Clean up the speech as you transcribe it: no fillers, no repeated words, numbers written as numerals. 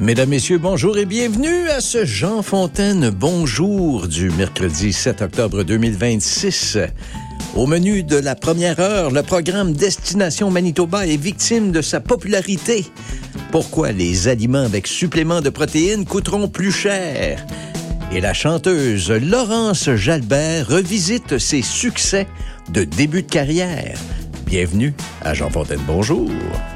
Mesdames, Messieurs, bonjour et bienvenue à ce Jean Fontaine Bonjour du mercredi 7 octobre 2026. Au menu de la première heure, le programme Destination Manitoba est victime de sa popularité. Pourquoi les aliments avec supplément de protéines coûteront plus cher? Et la chanteuse Laurence Jalbert revisite ses succès de début de carrière. Bienvenue à Jean Fontaine Bonjour.